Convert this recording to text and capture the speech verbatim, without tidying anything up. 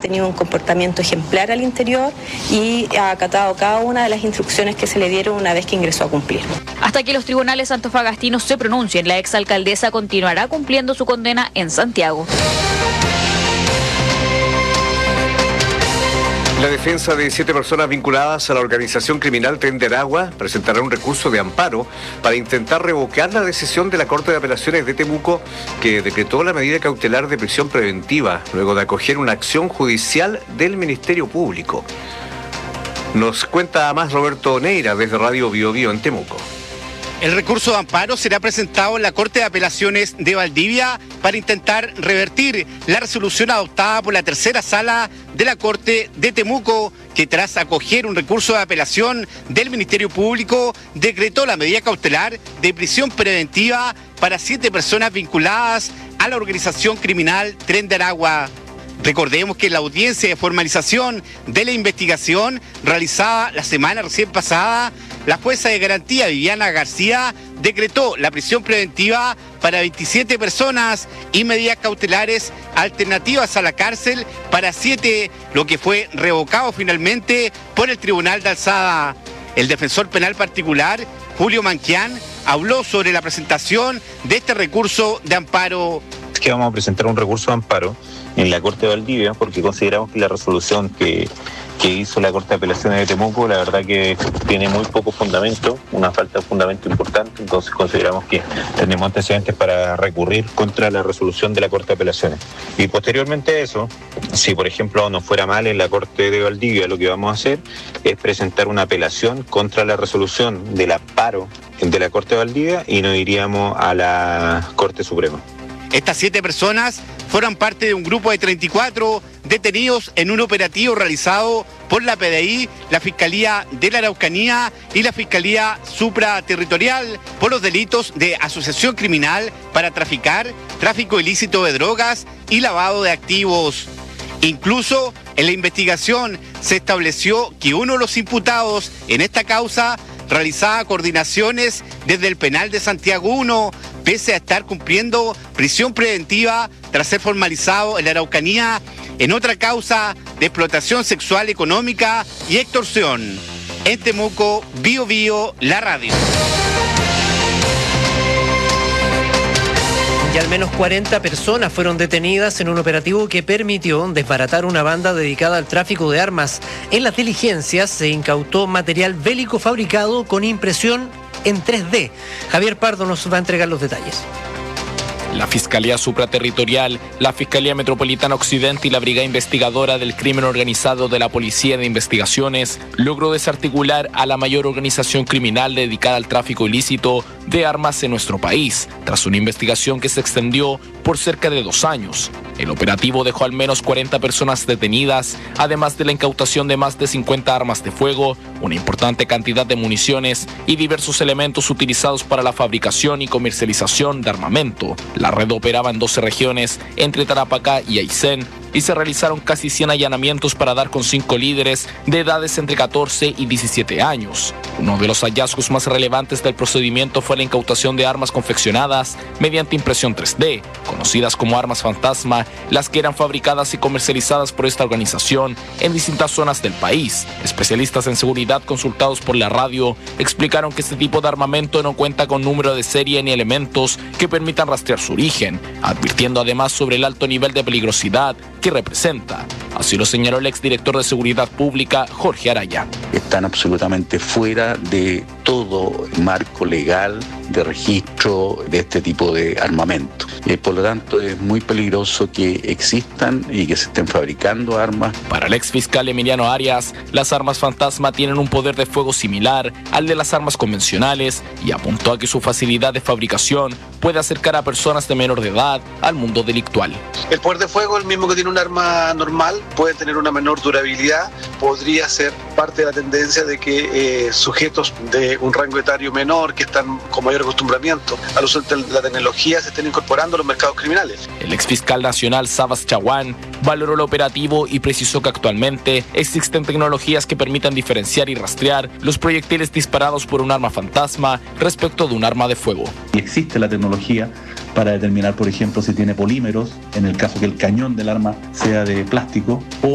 tenido un comportamiento ejemplar al interior y ha acatado cada una de las instrucciones que se le dieron una vez que ingresó a cumplir. Hasta que los tribunales antofagastinos se pronuncien, la exalcaldesa continuará cumpliendo su condena en Santiago. La defensa de siete personas vinculadas a la organización criminal Tren de Aragua presentará un recurso de amparo para intentar revocar la decisión de la Corte de Apelaciones de Temuco, que decretó la medida cautelar de prisión preventiva luego de acoger una acción judicial del Ministerio Público. Nos cuenta más Roberto Neira desde Radio Bio Bio en Temuco. El recurso de amparo será presentado en la Corte de Apelaciones de Valdivia para intentar revertir la resolución adoptada por la tercera sala de la Corte de Temuco, que tras acoger un recurso de apelación del Ministerio Público decretó la medida cautelar de prisión preventiva para siete personas vinculadas a la organización criminal Tren de Aragua. Recordemos que en la audiencia de formalización de la investigación realizada la semana recién pasada, la jueza de garantía Viviana García decretó la prisión preventiva para veintisiete personas y medidas cautelares alternativas a la cárcel para siete, lo que fue revocado finalmente por el Tribunal de Alzada. El defensor penal particular, Julio Manquián, habló sobre la presentación de este recurso de amparo. Es que vamos a presentar un recurso de amparo en la Corte de Valdivia porque consideramos que la resolución que, que hizo la Corte de Apelaciones de Temuco, la verdad que tiene muy poco fundamento, una falta de fundamento importante, entonces consideramos que tenemos antecedentes para recurrir contra la resolución de la Corte de Apelaciones. Y posteriormente a eso, si por ejemplo nos fuera mal en la Corte de Valdivia, lo que vamos a hacer es presentar una apelación contra la resolución del amparo de la Corte de Valdivia y nos iríamos a la Corte Suprema. Estas siete personas fueron parte de un grupo de treinta y cuatro detenidos en un operativo realizado por la P D I, la Fiscalía de la Araucanía y la Fiscalía Supraterritorial por los delitos de asociación criminal para traficar, tráfico ilícito de drogas y lavado de activos. Incluso en la investigación se estableció que uno de los imputados en esta causa realizaba coordinaciones desde el penal de Santiago uno, pese a estar cumpliendo prisión preventiva tras ser formalizado en la Araucanía en otra causa de explotación sexual económica y extorsión. En Temuco, Bio Bio, la radio. Y al menos cuarenta personas fueron detenidas en un operativo que permitió desbaratar una banda dedicada al tráfico de armas. En las diligencias se incautó material bélico fabricado con impresión en tres D. Javier Pardo nos va a entregar los detalles. La Fiscalía Supraterritorial, la Fiscalía Metropolitana Occidente y la Brigada Investigadora del Crimen Organizado de la Policía de Investigaciones logró desarticular a la mayor organización criminal dedicada al tráfico ilícito de armas en nuestro país, tras una investigación que se extendió por cerca de dos años. El operativo dejó al menos cuarenta personas detenidas, además de la incautación de más de cincuenta armas de fuego, una importante cantidad de municiones y diversos elementos utilizados para la fabricación y comercialización de armamento. La red operaba en doce regiones, entre Tarapacá y Aysén, y se realizaron casi cien allanamientos para dar con cinco líderes de edades entre catorce y diecisiete años. Uno de los hallazgos más relevantes del procedimiento fue la incautación de armas confeccionadas mediante impresión tres D, conocidas como armas fantasma, las que eran fabricadas y comercializadas por esta organización en distintas zonas del país. Especialistas en seguridad consultados por la radio explicaron que este tipo de armamento no cuenta con número de serie ni elementos que permitan rastrear su origen, advirtiendo además sobre el alto nivel de peligrosidad que representa. Así lo señaló el exdirector de Seguridad Pública, Jorge Araya. Están absolutamente fuera de todo marco legal de registro de este tipo de armamento. Y por lo tanto es muy peligroso que existan y que se estén fabricando armas. Para el exfiscal Emiliano Arias, las armas fantasma tienen un poder de fuego similar al de las armas convencionales y apuntó a que su facilidad de fabricación puede acercar a personas de menor de edad al mundo delictual. El poder de fuego, el mismo que tiene un arma normal, puede tener una menor durabilidad, podría ser parte de la tendencia de que eh, sujetos de un rango etario menor, que están con mayor acostumbramiento al uso de la tecnología, se estén incorporando a los mercados criminales. El exfiscal nacional Sabas Chaguán valoró el operativo y precisó que actualmente existen tecnologías que permitan diferenciar y rastrear los proyectiles disparados por un arma fantasma respecto de un arma de fuego. Y existe la tecnología para determinar, por ejemplo, si tiene polímeros, en el caso que el cañón del arma sea de plástico, o